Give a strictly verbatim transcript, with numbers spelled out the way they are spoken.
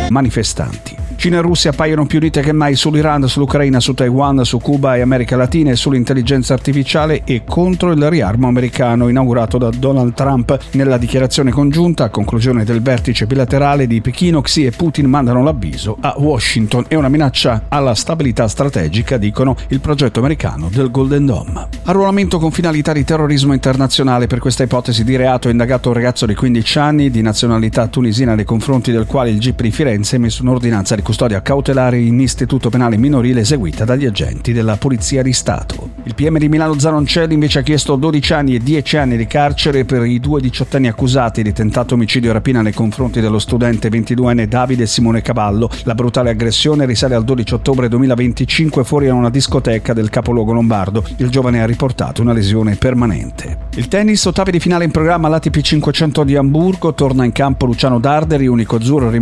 manifestanti. Cina e Russia appaiono più unite che mai sull'Iran, sull'Ucraina, su Taiwan, su Cuba e America Latina e sull'intelligenza artificiale e contro il riarmo americano inaugurato da Donald Trump. Nella dichiarazione congiunta, a conclusione del vertice bilaterale di Pechino, Xi e Putin mandano l'avviso a Washington e una minaccia alla stabilità strategica, dicono, il progetto americano del Golden Dome. Arruolamento con finalità di terrorismo internazionale. Per questa ipotesi di reato è indagato un ragazzo di quindici anni di nazionalità tunisina nei confronti del quale il G I P di Firenze ha emesso un'ordinanza di custodia cautelare in istituto penale minorile eseguita dagli agenti della Polizia di Stato. Il P M di Milano Zanoncelli invece ha chiesto dodici anni e dieci anni di carcere per i due diciottenni accusati di tentato omicidio e rapina nei confronti dello studente ventiduenne Davide Simone Cavallo. La brutale aggressione risale al dodici ottobre duemilaventicinque fuori a una discoteca del capoluogo lombardo. Il giovane ha riportato una lesione permanente. Il tennis, ottavi di finale in programma all'A T P cinquecento di Amburgo, torna in campo Luciano Darderi, unico azzurro